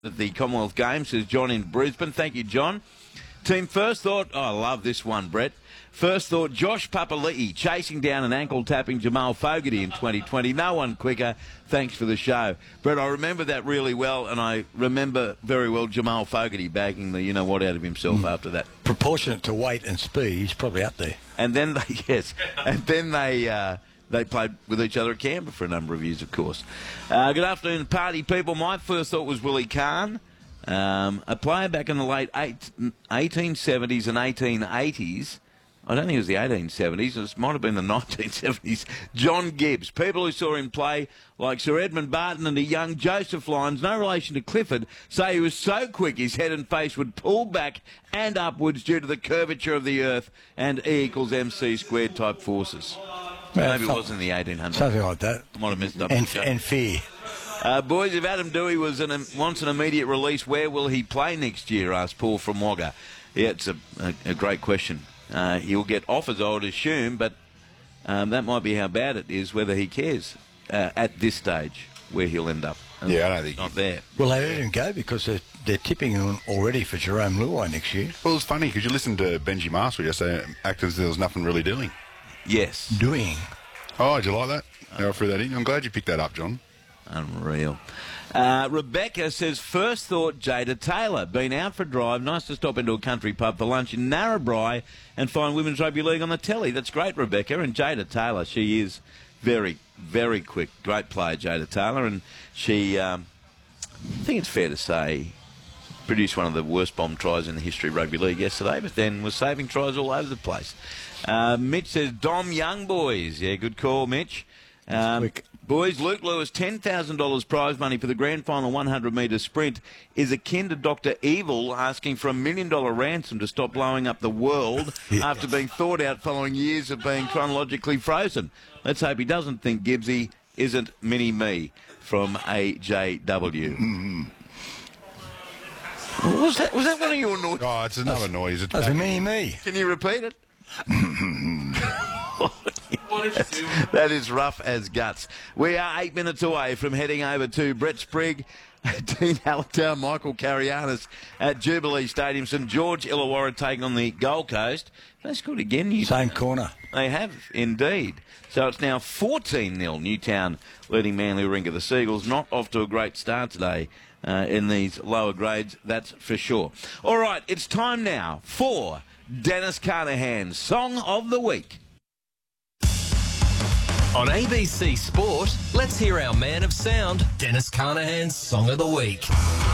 at the Commonwealth Games, says John in Brisbane. Thank you, John. Team first thought, oh, I love this one, Brett. First thought, Josh Papali'i chasing down and ankle-tapping Jamal Fogarty in 2020. No one quicker. Thanks for the show. Brett, I remember that really well, and I remember very well Jamal Fogarty bagging the you-know-what out of himself after that. Proportionate to weight and speed, he's probably up there. And then they played with each other at Canberra for a number of years, of course. Good afternoon, party people. My first thought was Willie Kahn, a player back in the late 1870s and 1880s. I don't think it was the 1870s. It might have been the 1970s. John Gibbs. People who saw him play, like Sir Edmund Barton and the young Joseph Lyons, no relation to Clifford, say he was so quick his head and face would pull back and upwards due to the curvature of the earth and E equals MC squared type forces. Maybe it was in the 1800s. Something like that. Might have messed up. And fear. Boys, if Adam Dewey wants an immediate release, where will he play next year? Asked Paul from Wagga. Yeah, it's a great question. He'll get offers, I would assume, but that might be how bad it is, whether he cares at this stage where he'll end up. Yeah, I don't think not there. Well, they let him go because they're tipping him already for Jerome Luai next year. Well, it's funny because you listened to Benji Marshall yesterday, acting as there was nothing really doing. Yes. Doing. Oh, did you like that? How I threw that in. I'm glad you picked that up, John. Unreal. Rebecca says, first thought, Jada Taylor. Been out for a drive. Nice to stop into a country pub for lunch in Narrabri and find Women's Rugby League on the telly. That's great, Rebecca. And Jada Taylor, she is very, very quick. Great player, Jada Taylor. And she, I think it's fair to say, produced one of the worst bomb tries in the history of rugby league yesterday, but then was saving tries all over the place. Mitch says, Dom Young boys. Yeah, good call, Mitch. Quick. Boys, Luke Lewis, $10,000 prize money for the grand final 100-metre sprint is akin to Dr. Evil asking for $1 million ransom to stop blowing up the world after being thawed out following years of being chronologically frozen. Let's hope he doesn't think Gibbsy isn't mini-me from AJW. Mm-hmm. Was that one of your noises? Oh, it's another noise. That's a me. Can you repeat it? That is rough as guts. We are 8 minutes away from heading over to Brett Sprigg, Dean Hallertau, Michael Carianis at Jubilee Stadium. St George Illawarra taking on the Gold Coast. They scored again. Same corner. They have, indeed. So it's now 14-0. Newtown leading Manly Warringah. The Seagulls not off to a great start today in these lower grades, that's for sure. All right, it's time now for Dennis Carnahan's Song of the Week. On ABC Sport, let's hear our man of sound, Dennis Carnahan's Song of the Week.